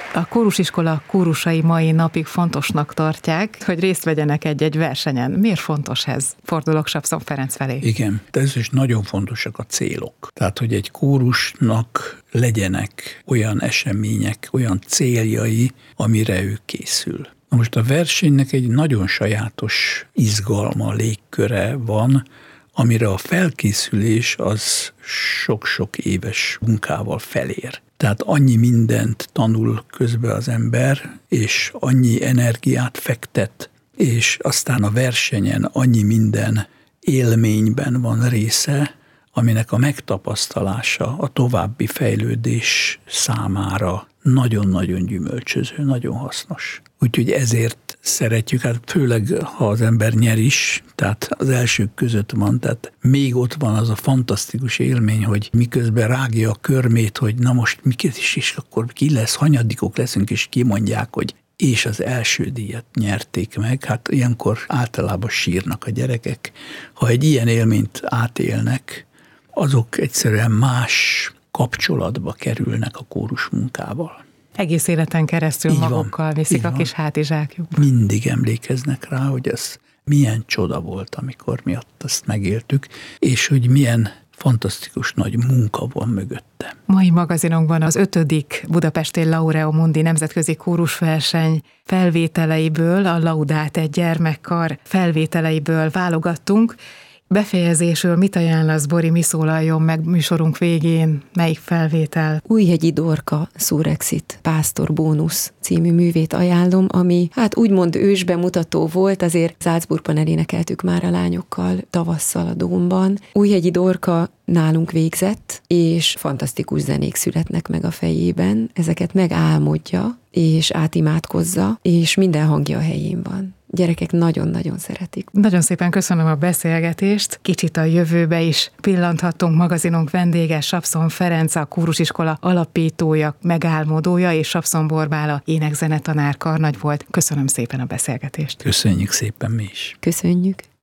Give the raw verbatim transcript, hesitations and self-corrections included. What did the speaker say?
A kórusiskola kórusai mai napig fontosnak tartják, hogy részt vegyenek egy-egy versenyen. Miért fontos ez? Fordulok Sapszon Ferenc felé. Igen, ez is nagyon fontosak a célok. Tehát, hogy egy kórusnak legyenek olyan események, olyan céljai, amire ő készül. Na most a versenynek egy nagyon sajátos izgalma, légköre van, amire a felkészülés az sok-sok éves munkával felér. Tehát annyi mindent tanul közben az ember, és annyi energiát fektet, és aztán a versenyen annyi minden élményben van része, aminek a megtapasztalása a további fejlődés számára nagyon-nagyon gyümölcsöző, nagyon hasznos. Úgyhogy ezért szeretjük, hát főleg ha az ember nyer is, tehát az elsők között van, tehát még ott van az a fantasztikus élmény, hogy miközben rágja a körmét, hogy na most mi is, és akkor ki lesz, hanyadikok leszünk, és kimondják, hogy és az első díjat nyerték meg, hát ilyenkor általában sírnak a gyerekek. Ha egy ilyen élményt átélnek, azok egyszerűen más kapcsolatba kerülnek a kórus munkával. Egész életen keresztül így magukkal van, viszik a kis hátizsákjuk. Mindig emlékeznek rá, hogy ez milyen csoda volt, amikor mi ott azt megéltük, és hogy milyen fantasztikus nagy munka van mögötte. Mai magazinunkban az ötödik Budapesti Laureo Mundi nemzetközi kórusverseny felvételeiből, a Laudate gyermekkar felvételeiből válogattunk. Befejezésül mit ajánlasz, Bori, mi szólaljon meg műsorunk végén? Melyik felvétel? Újhegyi Dorka Surexit Pásztor Bónusz című művét ajánlom, ami hát úgymond ősbemutató volt, azért Salzburgban elénekeltük már a lányokkal tavasszal a Dómban. Újhegyi Dorka nálunk végzett, és fantasztikus zenék születnek meg a fejében, ezeket megálmodja, és átimádkozza, és minden hangja a helyén van. Gyerekek nagyon-nagyon szeretik. Nagyon szépen köszönöm a beszélgetést. Kicsit a jövőbe is pillanthattunk. Magazinunk vendége Sapszon Ferenc, a kórusiskola alapítója, megálmodója, és Sapszon Borbála énekzenetanár karnagy volt. Köszönöm szépen a beszélgetést. Köszönjük szépen mi is. Köszönjük.